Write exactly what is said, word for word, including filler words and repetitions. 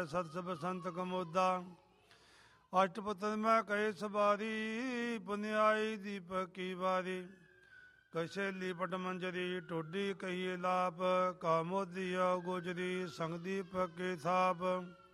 ਕਹੈ ਸਤਿ ਬਸੰਤ ਕਮੋਦਾ। ਅਸ਼ਟਪਤਨ ਮੈਂ ਕਹੇ ਸਵਾਰੀ ਪੁਨਿਆਈ ਦੀਪਕ ਕੀ ਵਾਰੀ। ਕਸ਼ੇਲੀ ਪਟ ਮੰਜਰੀ ਟੋਡੀ ਕਹੀਏ ਲਾਪ ਕਾਮੋਦੀਆ ਗੋਜਰੀ ਸੰਗ ਦੀਪਕ ਕੇ ਥਾਪ।